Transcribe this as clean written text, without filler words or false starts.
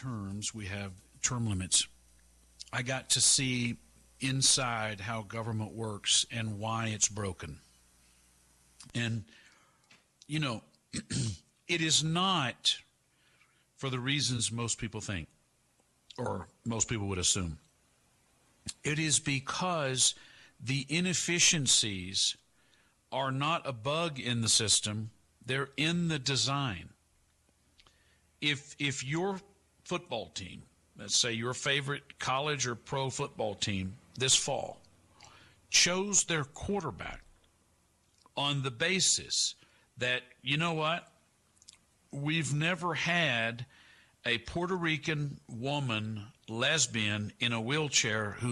terms, we have term limits. I got to see inside how government works and why it's broken. And, you know, it is not for the reasons most people think, or most people would assume. It is because the inefficiencies are not a bug in the system, they're in the design. If your football team, let's say your favorite college or pro football team this fall, chose their quarterback on the basis that, you know what, we've never had a Puerto Rican woman lesbian in a wheelchair who